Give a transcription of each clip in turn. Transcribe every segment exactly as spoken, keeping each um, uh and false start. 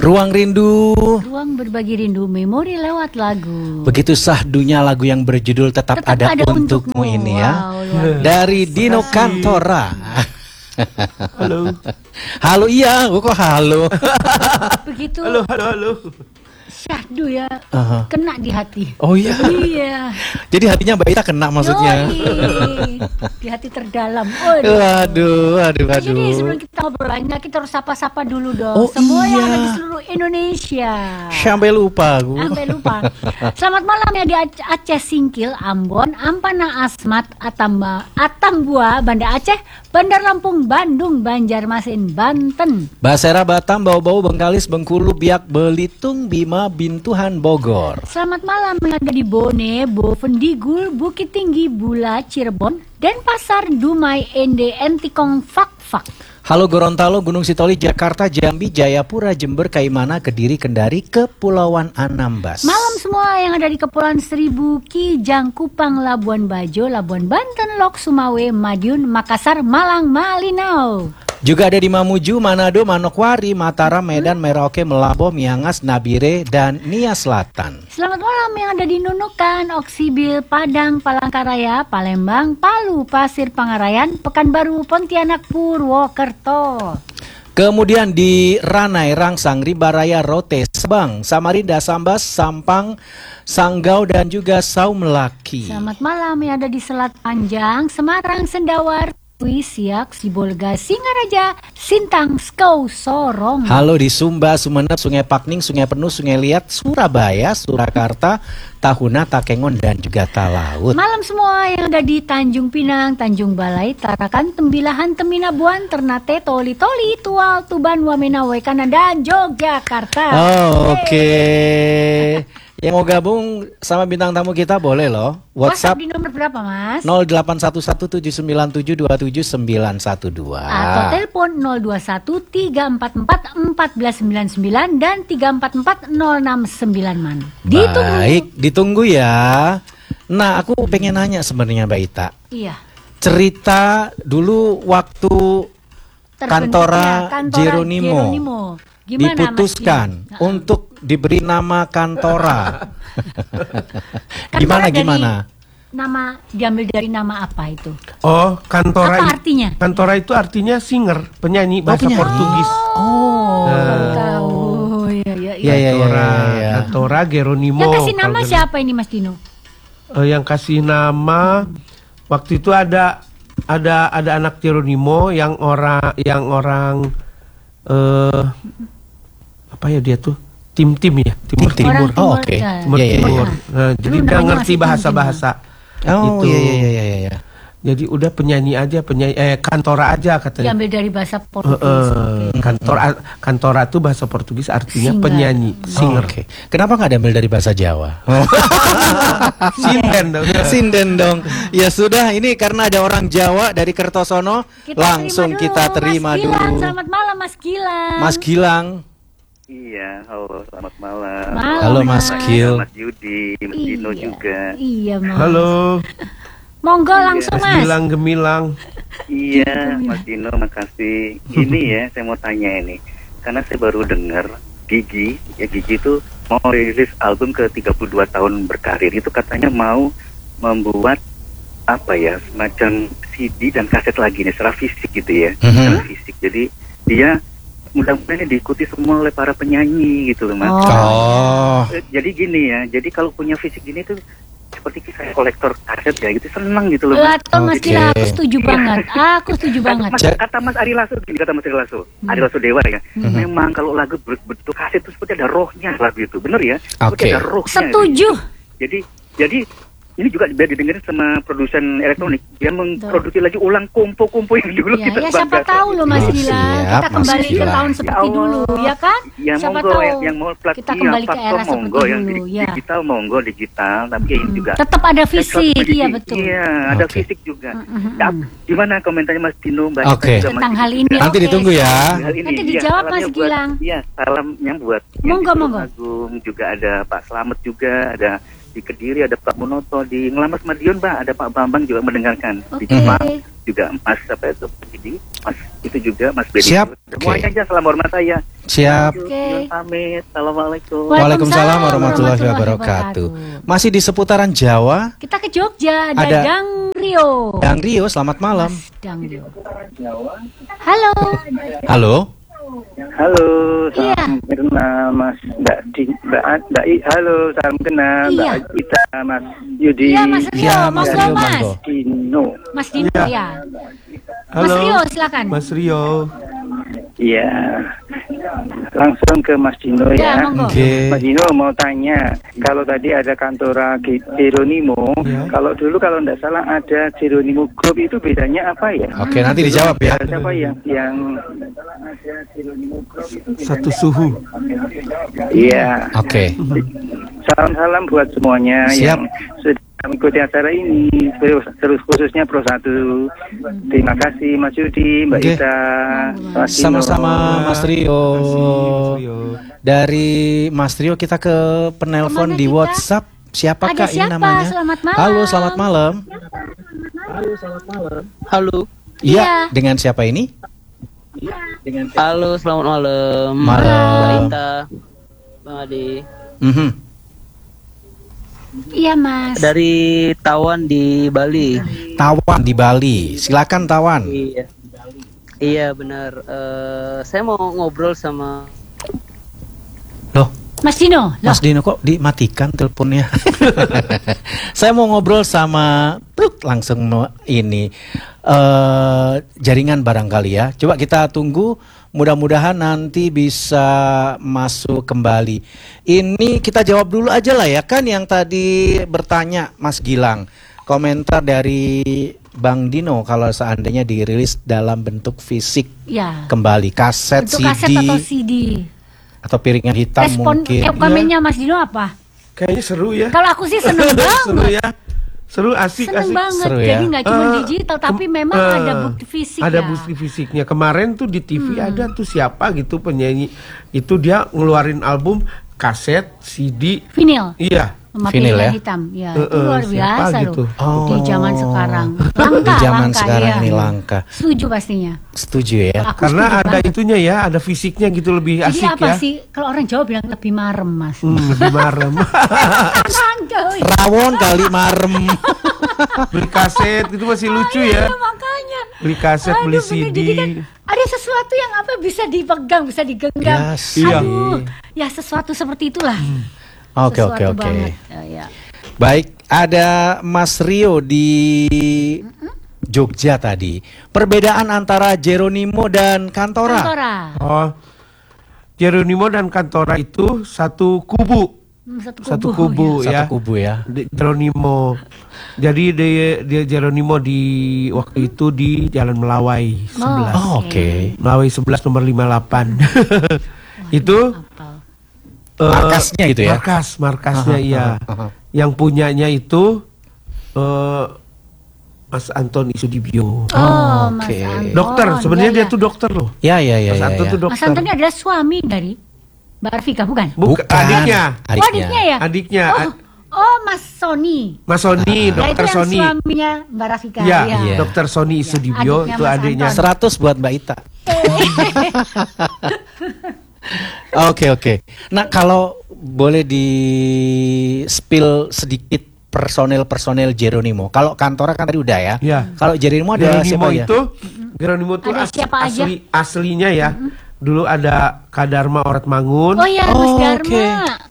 Ruang Rindu. Ruang berbagi rindu, memori lewat lagu. Begitu sahdunya lagu yang berjudul Tetap, Tetap Ada, Ada Untukmu, Untukmu. ini ya. Wow, dari Dino Cantora. Halo. Halo, iya, kok halo. Begitu. Halo, halo, halo. Syahdu ya, Uh-huh. kena di hati. Oh iya. Iya. Jadi hatinya Mbak Ita kena maksudnya. Yoi. Di hati terdalam. Waduh. Waduh, waduh, Nah, jadi waduh. sebelum kita ngobrol banyak, kita harus sapa-sapa dulu dong. Oh, Semua yang iya. ada di seluruh Indonesia. Sampai lupa aku. Sampai lupa. Selamat malam ya di Ac- Aceh Singkil, Ambon, Ampana Asmat, Atamba, Atambua, Banda Aceh, Bandar Lampung, Bandung, Banjarmasin, Banten. Basera, Batam, Bau-Bau, Bengkalis, Bengkulu, Biak, Belitung, Bima, Bintuhan, Bogor. Selamat malam yang ada di Bone, Bovendigul, Bukit Tinggi, Bula, Cirebon, Denpasar, Dumai, Ende, Entikong, Fak-Fak. Halo Gorontalo, Gunung Sitoli, Jakarta, Jambi, Jayapura, Jember, Kaimana, Kediri, Kendari, Kepulauan Anambas. Malam semua yang ada di Kepulauan Seribu, Kijang, Kupang, Labuan Bajo, Labuan Banten, Lok, Sumawe, Madiun, Makassar, Malang, Malinau. Juga ada di Mamuju, Manado, Manokwari, Mataram, Medan, Merauke, Melabo, Miangas, Nabire, dan Nia Selatan. Selamat malam yang ada di Nunukan, Oksibil, Padang, Palangkaraya, Palembang, Palu, Pasir Pangarayan, Pekanbaru, Pontianak, Purwokerto. Kemudian di Ranai, Rangsang, Ribaraya, Rote, Sabang, Samarinda, Sambas, Sampang, Sanggau, dan juga Saumelaki. Selamat malam yang ada di Selat Panjang, Semarang, Sendawar, Siak, Sibolga, Singaraja, Sintang, Skau, Sorong. Halo di Sumba, Sumeneb, Sungai Pakning, Sungai Penuh, Sungai Liat, Surabaya, Surakarta, Tahuna, Takengon, dan juga Talaut. Malam semua yang ada di Tanjung Pinang, Tanjung Balai, Tarakan, Tembilahan, Teminabuan, Ternate, Toli, Toli, Tual, Tuban, Wamena, Waikana, dan Yogyakarta. Oh, oke. Okay. Yang mau gabung sama bintang tamu kita boleh loh. WhatsApp WhatsApp di nomor berapa, Mas? nol delapan satu satu tujuh sembilan tujuh dua tujuh sembilan satu dua Atau telepon nol dua satu tiga empat empat empat sembilan sembilan dan tiga empat empat nol enam sembilan man. Ditunggu. Baik, ditunggu ya. Nah, aku pengen nanya sebenarnya Mbak Ita. Iya. Cerita dulu waktu Cantora Terbentuknya Cantora Geronimo, Geronimo. Gimana, diputuskan Mas? untuk diberi nama Cantora. Cantora Gimana dari gimana? Nama diambil dari nama apa itu? Oh, Cantora. Apa i- artinya? Cantora itu artinya singer, penyanyi bahasa penyanyi. Portugis. Oh, Nah. baru tahu. Iya, iya, iya. Iya, iya, iya, Cantora, iya. Cantora Geronimo. Yang kasih nama Kalau Ger- siapa ini, Mas Dino? Eh, yang kasih nama waktu itu ada ada ada anak Geronimo yang orang yang orang eh apa ya dia tuh tim-tim ya Timur Tim-tim. Timur Oh, oke. ya. Timur Iya, iya, Timur. iya. Nah, jadi Dulu dia namanya ngerti masih bahasa-bahasa. Oh, Itu. iya iya iya iya iya. Jadi udah penyanyi aja penyanyi eh Cantora aja katanya. Diambil dari bahasa Eh, Portugis. eh, Oke. Cantora Cantora tuh bahasa Portugis artinya Singer. penyanyi, singer. Oke. Kenapa nggak diambil dari bahasa Jawa? Sinden dong. Sinden dong. Ya sudah, ini karena ada orang Jawa dari Kertosono, Kita langsung terima kita dulu, terima Mas dulu. Gilang. Selamat malam, Mas Gilang. Mas Gilang. Iya, halo, selamat malam. Malam, Halo, Mas Mas. Gil. Mas Yudi, Mas Dino Iya. juga. Iya, Mas. Halo, Monggo langsung, Mas Mas. Gilang Gemilang. Iya, Mas Dino, makasih. Ini ya, saya mau tanya ini. Karena saya baru dengar Gigi, ya Gigi itu mau rilis album ke tiga puluh dua tahun berkarir. Itu katanya mau membuat apa ya, semacam C D dan kaset lagi nih, secara fisik gitu ya. Mhm. Secara fisik. Jadi dia mudah-mudahan ini diikuti semua oleh para penyanyi gitu loh, Mas. Oh. Oh. Eh, Jadi gini ya, jadi kalau punya fisik gini tuh seperti saya kolektor kaset ya gitu, seneng gitu loh. Mas. Betul, Mas Oke. Gilang. Aku setuju banget. Aku setuju banget. Mas, Ja- kata Mas Ari Lasso, gini, kata Mas Ari Lasso, Ari Lasso Dewa ya, memang kalau lagu berbentuk kaset itu seperti ada rohnya lagu itu, bener ya? Seperti Oke. ada rohnya. Setuju. Jadi, jadi ini juga biar didengerin sama produsen elektronik, dia memproduksi lagi ulang kompo-kompo yang dulu Ya, kita ya siapa banggakan. tahu loh Mas Oh, Gilang. siap, Kita Mas kembali ke Gilang. tahun seperti Ya dulu, Allah. ya kan? Ya Siapa monggo tahu yang, yang mau plat kita iya, kembali ke platform era seperti monggo, yang dulu, di- ya. digital monggo digital, tapi ini juga Tetap ada Saya fisik, selalu iya di- betul. Iya, ada Oke. fisik juga. Mm-mm. Ya, gimana komentarnya Mas Dino, Mbak Ita Oke. juga, Mas Tentang Dino hal ini. juga. Nanti Oke. ditunggu ya. Hal ini, Nanti iya, dijawab, salamnya Mas buat- Gilang. Iya, salam yang buat yang Monggo, di Tulung monggo. Agung, juga ada Pak Slamet juga, ada di Kediri ada Pak Munoto, di Ngelamas Madiun Mbak ada Pak Bambang juga mendengarkan, di Oke. Jepang juga Mas apa itu jadi Mas itu juga Mas Bedi. Siap. Semuanya Oke. aja salam hormat saya. Siap. Oke. Yuk, pamit. Assalamualaikum. Waalaikumsalam warahmatullahi wabarakatuh. Masih di seputaran Jawa, Kita ke Jogja, ada, Ada- Dang Rio. Dang Rio, selamat malam. Mas Dang Rio. Halo. Halo. Halo, Iya. salam kenal Mas Mbak Di, Mbak, A- Mbak I, halo, salam kenal Iya. Mbak Ita, Mas Yudi, Iya, Mas Rio, Iya, Mas monggo Rio, Mas. monggo. Dino. Mas Dino Iya. ya. Halo. Mas Rio, silakan. Mas Rio. Iya, langsung ke Mas Dino Ya, ya. monggo. Oke. Mas Dino mau tanya, kalau tadi ada kantora Ge- Geronimo, Ya. kalau dulu kalau tidak salah ada Geronimo Group itu bedanya apa ya? Oke, nanti dijawab ya. Siapa yang yang Satu suhu. Iya. Oke. Salam-salam buat semuanya Siap. yang sudah mengikuti acara ini, terus terus khususnya Pro satu. Terima kasih Mas Yudi, Mbak Oke. Ita, Mas Dino. Sama-sama Mas Rio. Mas Rio. Dari Mas Rio kita ke penelpon Kemana di kita? WhatsApp. Siapakah Ada ini siapa? namanya? Selamat malam. Halo, selamat malam. Halo. Iya, Iya. dengan siapa ini? Halo, selamat malam. Malam. Mbak Ita, Bang Adi. Mhm. Iya, Mas. Dari Tawan di Bali. Tawan di Bali. Silakan Tawan. Iya. Iya benar. Eh, saya mau ngobrol sama. Loh, Mas Dino. Loh. Mas Dino kok dimatikan teleponnya? Saya mau ngobrol sama Truk langsung mau ini eh jaringan barangkali ya. Coba kita tunggu, mudah-mudahan nanti bisa masuk kembali. Ini kita jawab dulu aja lah ya, kan yang tadi bertanya Mas Gilang. Komentar dari Bang Dino kalau seandainya dirilis dalam bentuk fisik Ya. kembali, kaset, Untuk C D kaset atau C D. atau piringan hitam Respon mungkin. eh, komennya Mas Dino apa? Kayaknya seru ya. Kalau aku sih seneng Seru banget. ya. Seru, asik, Seneng asik. banget. Seru ya. Jadi nggak cuma Eh, digital, tapi kem- memang eh, ada bukti fisik Ada ya. Hmm. bukti fisiknya. Kemarin tuh di T V ada tuh siapa gitu penyanyi. Itu dia ngeluarin album kaset, C D. Vinil. Iya. Sama Vinyl piringan ya? hitam. Ya, Eh, itu eh, luar siapa biasa gitu? loh. Oh. Di zaman sekarang. Langka, Di zaman langka, sekarang iya. ini langka. Setuju pastinya. Setuju ya. Aku Karena setuju ada banget. itunya ya, ada fisiknya gitu lebih Jadi asik apa ya. sih? Kalau orang Jawa bilang lebih marem, Mas. Hmm, lebih marem. Langka, wih. Rawon kali marem. Beli kaset itu masih lucu ya. Iya, makanya. Beli kaset, Aduh, beli bener. C D. Jadi kan ada sesuatu yang apa bisa dipegang, bisa digenggam. Yes. Iya. Aduh, ya sesuatu seperti itulah. Oke oke Sesuatu oke. banget. Ya, ya. Baik, ada Mas Rio di Jogja tadi. Perbedaan antara Geronimo dan Kantora. Kantora. Oh. Geronimo dan Kantora itu satu kubu. Hmm, Satu kubu. Satu kubu Satu ya. kubu ya. Di- Geronimo. Jadi dia, dia Geronimo di waktu itu di Jalan Melawai sebelas. Oh, oke. Melawai sebelas nomor lima puluh delapan. Itu Apal. eh, Markasnya gitu ya? Markas, markasnya Aha, iya. aha, aha. Yang punyanya itu eh, Mas Anton Isudibyo. Oh, Mas Oke. Anton. Dokter, sebenarnya Iya, dia iya. tuh dokter loh. Ya ya ya Mas ya. Anton ya. tuh Mas dokter. Anton ini adalah suami dari Mbak Arvika, bukan? Bukan, adiknya. Oh, adiknya ya? Adiknya. Oh, oh, Mas Sony. Mas Sony, Nah, itu dokter yang Sony. suaminya Mbak Rafika. Iya, Iya. dokter Sony Isudibyo adiknya itu Mas adiknya. Anton. seratus buat Mbak Ita. Oke oke. Nah kalau boleh di spill sedikit personel-personel Geronimo. Kalau Kantora kan tadi udah ya. Iya. Kalau Geronimo ada Geronimo siapa ya? itu, Geronimo itu Ada as- siapa aja? asli aslinya ya. Dulu ada Kadarma Orat Mangun, Oh ya, Mas Oh, Dharma. oke.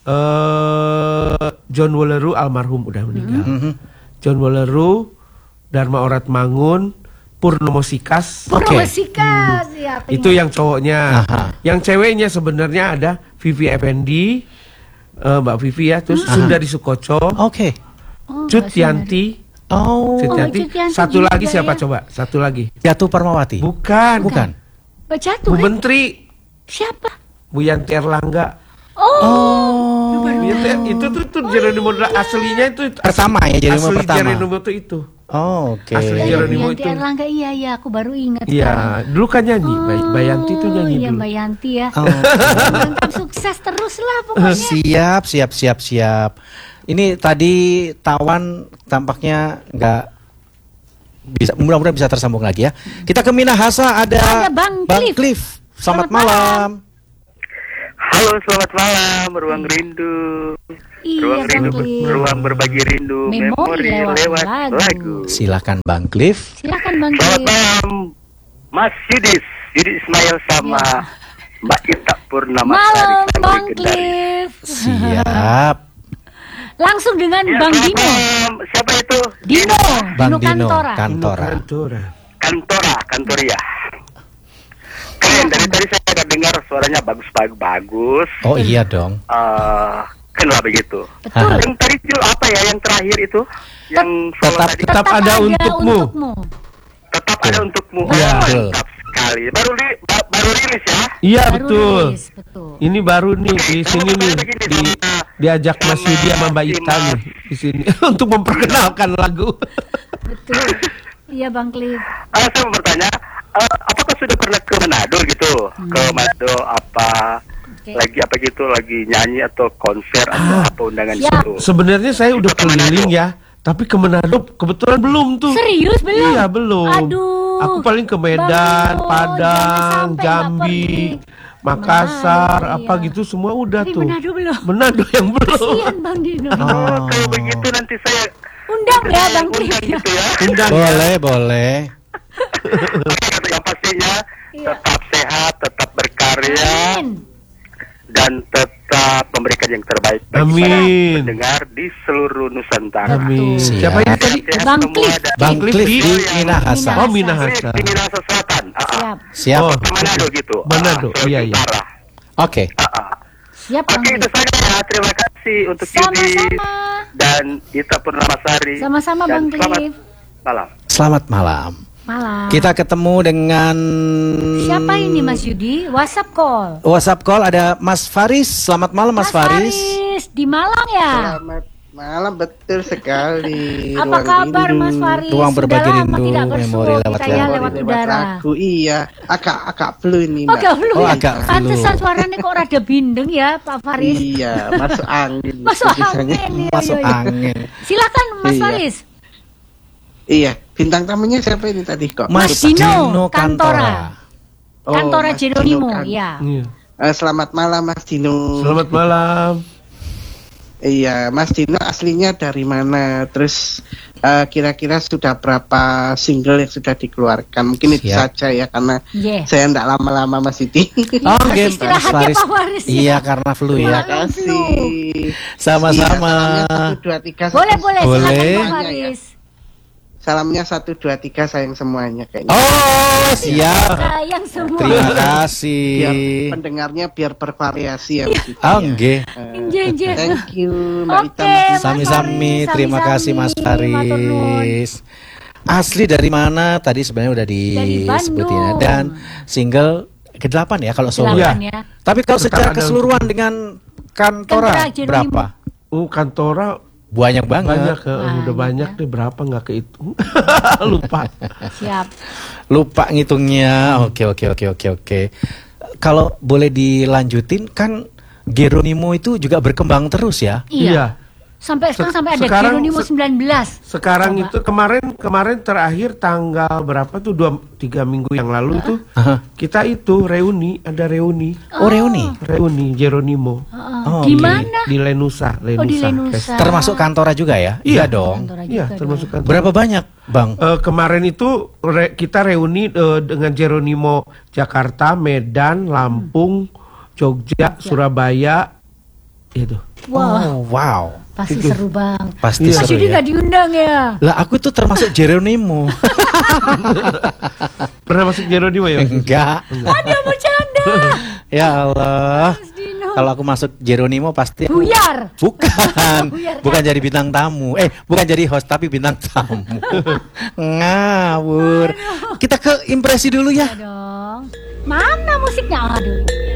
eh John Woleru almarhum udah meninggal. Mhm. John Woleru, Dharma Orat Mangun, Purnomo Sikas. Oke. Purnomo Sikas, ya, aku Itu ingat. yang cowoknya. Aha. Yang ceweknya sebenarnya ada Vivi Effendi, eh, Mbak Vivi ya, terus Sundari Sukoco, Oke. Oh, Cut Mbak Sundari. Yanti, Oh. Cut Oh, Yanti. Cut Yanti Satu juga lagi siapa ya. coba? Satu lagi. Jatuh Parmawati. Bukan. Bukan. Mbak Jatuh, Bu kan? Menteri, Siapa? Bu Yanti Erlangga. Oh, Oh. Bu Yanti- itu tuh tuh Geronimo aslinya itu Pertama ya, Geronimo asli pertama. Geronimo tuh itu. Oh, oke. Asli iya, Geronimo Yanti itu. Erlangga, iya, iya, aku baru ingat. Iya, dulu kan nyanyi. Bay- Bayanti tuh nyanyi Oh, iya, dulu. Mbak Yanti ya. Oh. Mantap, sukses terus lah pokoknya. Siap, siap, siap, siap. Ini tadi Tawan tampaknya nggak bisa, mudah-mudahan bisa tersambung lagi ya. Kita ke Minahasa, ada, Ada Bang Bang Cliff. Cliff. Selamat, Selamat malam. malam. Halo, selamat malam, ruang rindu. Iya, ruang Bang rindu, Cliff. ruang berbagi rindu, Memori lewat lagu. lagu. Silakan Bang Cliff. Silakan Bang Selamat Cliff. malam, Mas Yudis, Yudi Ismail sama Ya. Mbak Ita Purnama Malam Sari, Bang Kendari. Cliff. Siap. Langsung dengan Ya, Bang selamat Dino. malam. Siapa itu? Dino, Bang Dino Dino Kantora. Kantora. Kantora. Kantora, Kantoria. Keren, dari tadi saya ada dengar suaranya bagus-bagus. bagus. Oh iya dong. Eh, kenapa begitu? Betul. Yang tadi itu apa ya? Yang terakhir itu? Yang solo Tetap- tadi? Tetap ada untukmu. Tetap ada untukmu. Iya. Oh, Betul. mantap sekali. Baru di, ba- baru rilis ya? Iya Baru betul. rilis, betul. Ini baru nih di Oke, sini kalau nih saya begini di, sama- diajak Mas sama Yudi sama Mbak si Ita Mas. nih di sini untuk memperkenalkan lagu. Betul. Iya Bang Cliff. Ah, saya mau bertanya, eh, apakah sudah pernah ke Manado gitu? Ke Manado apa? Oke. Lagi apa gitu? Lagi nyanyi atau konser atau Ah. apa undangan Siap. gitu? Sebenarnya saya udah Ke Manado. keliling ya, tapi ke Manado kebetulan belum tuh. Serius belum? Iya belum. Aduh. Aku paling ke Medan, Bang Dino, Padang, jangan sampai Jambi, nggak pergi. Makassar, Manado, apa iya. gitu semua udah Tapi tuh. Manado belum. Manado yang belum. Kasian Bang Dino. Oh, kalau begitu nanti saya Undang ya Bang Cliff. undang gitu ya. Undang ya. Boleh, boleh. Oke, yang pastinya Iya. tetap sehat, tetap berkarya, Amin. dan tetap memberikan yang terbaik bagi Amin. para pendengar di seluruh Nusantara. Amin. Siap. Siapa ini tadi? Sehat Bang semua Cliff. dan Bang Cliff Cliff di- di Minahasa. Oh Minahasa. Minahasa. di Minahasa Selatan. Ah, ah. Siap. Siap. Oh. Ke Manado gitu. Ah, Manado, Sulawesi iya, iya. Utara. Oke. Ah, ah. Siap Bang Oke, itu Cliff. saja ya. Terima kasih untuk Yudi Sama-sama. dan Ita Purnamasari. Sama-sama Dan Bang selamat Cliff. malam. Selamat malam. Malam. Kita ketemu dengan Siapa ini Mas Yudi? WhatsApp call. WhatsApp call, ada Mas Faris. Selamat malam Mas, Faris. di Malang ya. Selamat malam, betul sekali. Apa Ruang kabar rindu. Mas Faris? Ruang Sudah berbagi lama rindu, tidak bersua memori lewat kita ya lagu. lewat Lewat udara. lagu, iya. Agak agak flu ini, Oh, Mbak. gak flu Oh, ya? agak flu. Pantesan suaranya kok rada bindeng ya Pak Faris. Iya, masuk angin. Masuk tulisannya. angin. Iya, Masuk iya, iya. angin. Silakan Mas Iya. Faris. Iya, bintang tamunya siapa ini tadi kok? Mas Mas Dino Dino Kantora. Kantora. Oh, Kantora Mas Jeronimo, Dino Kan- ya. Iya. Eh, selamat malam Mas Dino. Selamat malam. Iya, Mas Dino aslinya dari mana? Terus eh, kira-kira sudah berapa single yang sudah dikeluarkan? Mungkin itu Siap. saja ya, karena Yes. saya tidak lama-lama Mas Didi. Oh, Harus oke, istirahat Mas ya, Faris. Pak Faris, ya. Iya, karena flu Terima ya. kasih. Sama-sama. Iya, salamnya satu, dua, tiga, Boleh, satu, boleh. Boleh. Silakan Pak semuanya ya. Faris. Salamnya satu, dua, tiga, sayang semuanya kayaknya. Oh, siap. Sayang semua. Terima kasih. Biar pendengarnya biar bervariasi ya. Mas Didi, Oh, ya. nggih. Inje, inje. Thank you, Mbak Oke, Ita. Mas Mas Sami-sami, Faris, terima sami-sami. kasih Mas Matur nuwun. Faris. Asli dari mana? Tadi sebenarnya udah Dari disebutin ya. Bandung. Dan single kedelapan ya kalau solo. Delapan Iya. ya. Tapi kalau secara Sekarang ada keseluruhan dengan Kantora Kantora Jeronimo. berapa? Oh Kantora Banyak banget. banyak, eh, Banyak, udah banyak ya. deh, berapa nggak kehitung. Lupa. Siap. Lupa ngitungnya. Oke, oke, oke, oke, oke. Kalau boleh dilanjutin, kan Geronimo itu juga berkembang terus ya. Iya. Sampai sekarang Se- sampai ada sekarang Geronimo se- sembilan belas. Sekarang Coba. itu kemarin kemarin terakhir tanggal berapa tuh dua tiga minggu yang lalu tuh Aha. kita itu reuni, ada reuni Oh, reuni. reuni Jeronimo Heeh. Oh, Di oke. mana? di Lenusa Lenusa. Oh, di Lenusa. Festival. Termasuk Kantora juga ya? Iya. dong. Kantora Iya, juga termasuk dong. Kantora. Berapa banyak, Bang? Eh, kemarin itu re- kita reuni eh, dengan Jeronimo Jakarta, Medan, Lampung, Jogja, Surabaya, itu. Wah, Oh, wow. pasti itu. seru bang. Pasti Iya. Mas seru Yudi ya. nggak diundang ya? Lah, aku tuh termasuk Geronimo. Pernah masuk Jeronimo ya? Enggak. Ada bercanda. Ya Allah. Mas Dino. Kalau aku masuk Geronimo pasti aku- Buyar. Bukan. Buyar, Bukan jadi bintang tamu. Eh, bukan jadi host tapi bintang tamu. Ngawur. Kita ke impresi dulu ya. Ya dong. Mana musiknya? Aduh.